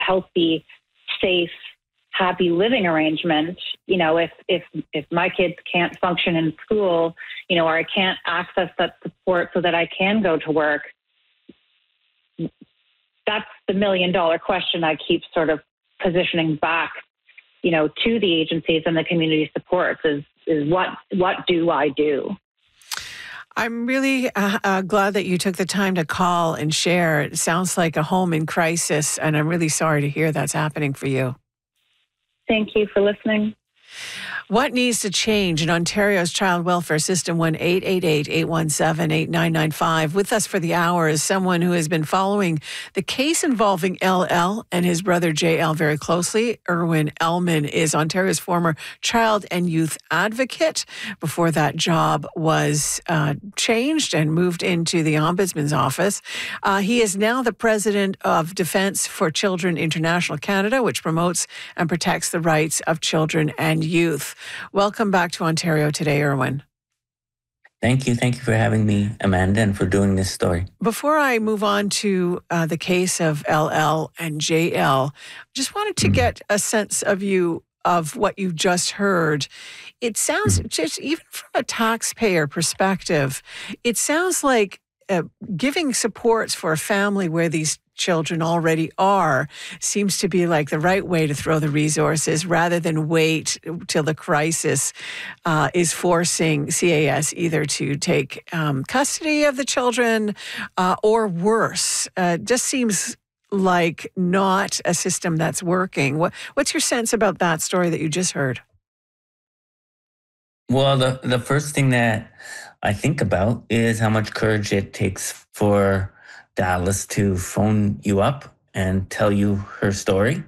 healthy, safe, happy living arrangement. If my kids can't function in school, or I can't access that support so that I can go to work, that's the $1 million question I keep sort of positioning back, to the agencies and the community supports is what do I do? I'm really glad that you took the time to call and share. It sounds like a home in crisis, and I'm really sorry to hear that's happening for you. Thank you for listening. What needs to change in Ontario's child welfare system? 1-888-817-8995. With us for the hour is someone who has been following the case involving LL and his brother JL very closely. Irwin Elman is Ontario's former child and youth advocate before that job was changed and moved into the Ombudsman's office. He is now the president of Defence for Children International Canada, which promotes and protects the rights of children and youth. Welcome back to Ontario Today, Irwin. Thank you. Thank you for having me, Amanda, and for doing this story. Before I move on to the case of LL and JL, just wanted to get a sense of what you just heard. It sounds, just even from a taxpayer perspective, it sounds like giving supports for a family where these children already are seems to be like the right way to throw the resources rather than wait till the crisis is forcing CAS either to take custody of the children or worse. Just seems like not a system that's working. What's your sense about that story that you just heard? Well, the first thing that I think about is how much courage it takes for Dallas to phone you up and tell you her story.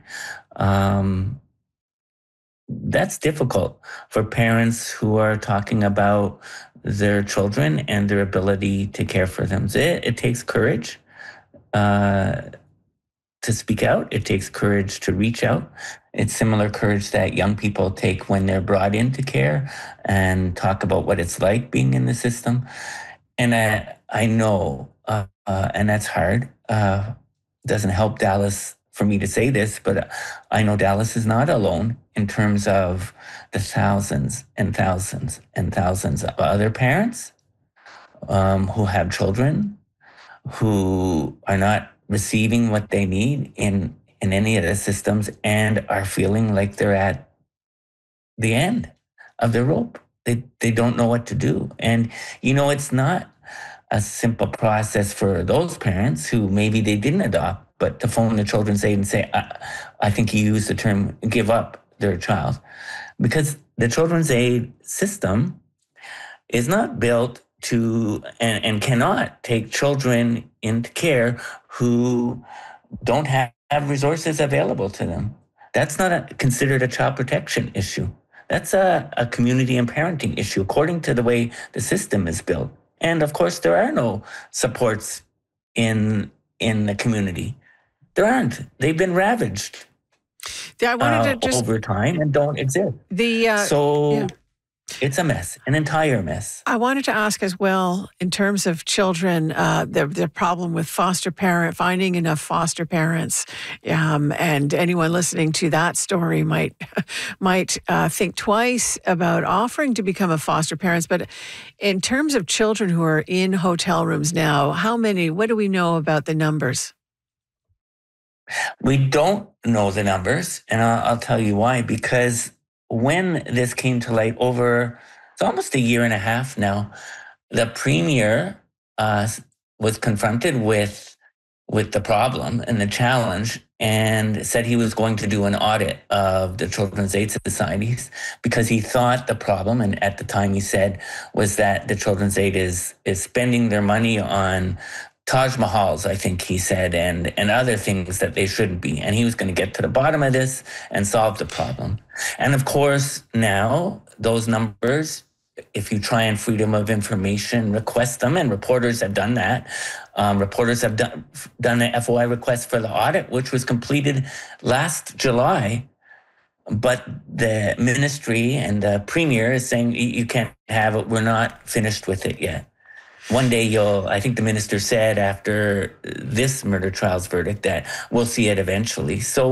That's difficult for parents who are talking about their children and their ability to care for them. It takes courage to speak out. It takes courage to reach out. It's similar courage that young people take when they're brought into care and talk about what it's like being in the system. And I know, and that's hard. Doesn't help Dallas for me to say this, but I know Dallas is not alone in terms of the thousands and thousands and thousands of other parents who have children who are not receiving what they need in any of the systems and are feeling like they're at the end of their rope. They don't know what to do. And, it's not a simple process for those parents who maybe they didn't adopt, but to phone the Children's Aid and say, I think he used the term, give up their child. Because the Children's Aid system is not built to and cannot take children into care who don't have resources available to them. That's not considered a child protection issue. That's a community and parenting issue, according to the way the system is built. And of course, there are no supports in the community. There aren't. They've been ravaged over time and don't exist. It's a mess, an entire mess. I wanted to ask as well, in terms of children, the problem with finding enough foster parents, and anyone listening to that story might think twice about offering to become a foster parent. But in terms of children who are in hotel rooms now, how many? What do we know about the numbers? We don't know the numbers, and I'll tell you why. Because when this came to light it's almost a year and a half now, the premier was confronted with the problem and the challenge and said he was going to do an audit of the Children's Aid Societies because he thought the problem, and at the time he said, was that the Children's Aid is spending their money on Taj Mahals, I think he said, and other things that they shouldn't be. And he was going to get to the bottom of this and solve the problem. And of course, now those numbers, if you try and Freedom of Information request them, and reporters have done that, reporters have done an FOI request for the audit, which was completed last July. But the ministry and the premier is saying, you can't have it. We're not finished with it yet. One day I think the minister said after this murder trial's verdict that we'll see it eventually. So